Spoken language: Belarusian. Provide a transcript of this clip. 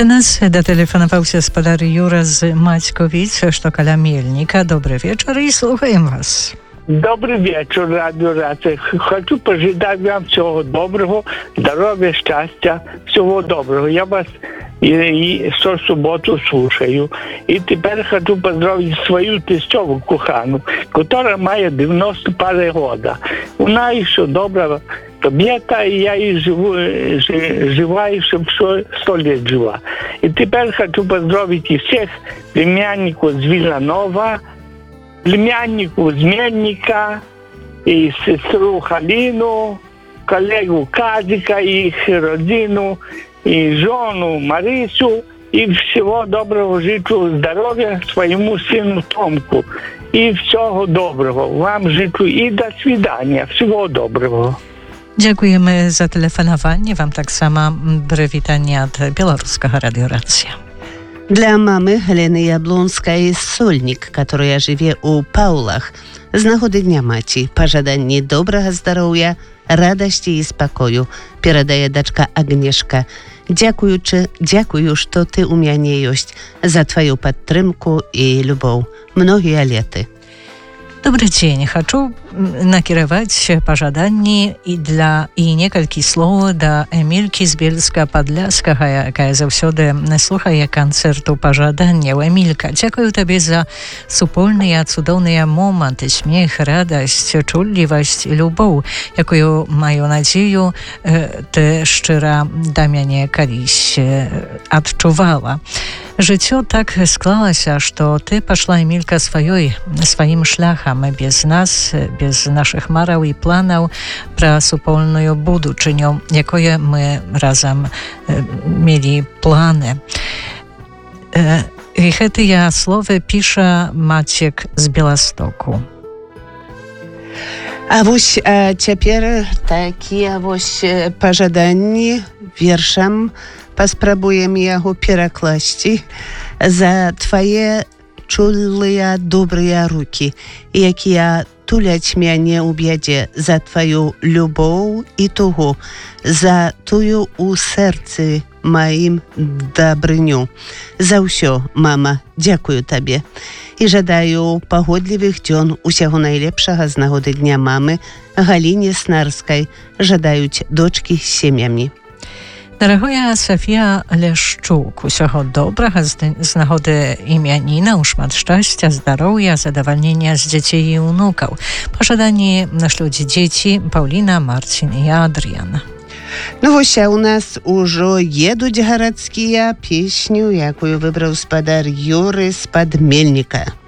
Do nas дотелефонував господар Юра з Мацьковіць, Штокаля Мельника. Добрый вечер и слухаем вас. Добрый вечер, радио Рация. Хочу пожелать вам всего доброго, здоровья, счастья, всего доброго. Я вас и что субботу слушаю. И теперь хочу поздравить свою тестеву Кухану, которая мает 90 пары года. Она еще добрая кобета, и я и жива еще 100 лет жива. И теперь хочу поздравить и всех племянников из Вильнова, племяннику з Мельника, и сестру Халину, коллегу Казика, и их родину, и жену Марису, и всего доброго, жителю здоровья своему сыну Томку. И всего доброго. Вам życzę и до свидания. Всего доброго. Dziękujemy za telefonowanie. Wam tak samo przywitanie od Białoruskiego Radio Racja. Для мамы Галины Яблонской из Сольник, которая живе у Паулах, з нагоды Дня Маці, пожаданні добрага здароўя, радасці і спакою, перадае дачка Агнешка. Дзякую, што ты ў мяне ёсць, за твою падтрымку і любоў. Многія леты. Добрый день. Хочу накіраваць пажаданні і некалькі слоў да Эмількі з Бельска-Падляскага, якая заўсёды слухае канцэрту пажаданняў. Эмілька, дзякую табе за супольныя цудоўныя моманты, смех, радасць, чуллівасць і любоў, якую, маю надзею, ты шчыра да мяне калісь адчувала. Жыццё так склалася, што ты пашла, Эмілька, сваім шляхам без нас, без нашых мараў і планаў пра супольную будучыню, якое мы разам мелі планы. І гэтыя словы піша Мацек з Беластоку. А вось цяпер такія вось пажаданні вершам паспрабуем яго перакласці. За твае чулыя добрыя рукі, якія туляць мяне ў бядзе, за тваю любоў і тугу, за тую ў сэрцы маім дабрыню. За ўсё, мама, дзякую табе. І жадаю пагодлівых дзён, усяго найлепшага з нагоды Дня мамы Галіне Снарскай. Жадаюць дочкі з сем'ямі. Дарагая Софія Лешчук, усього добрага з нагоди ім'янінаў, шмат шчасця, здароўя, задавальнення з дзяцей і ўнукаў. Пажаданні нашлюць дзеці Паўліна, Марцін і Адрыян. Ну вось, а у нас ужо едуць гарадскія, песню, якую выбраў спадар Юры з-пад Мельніка.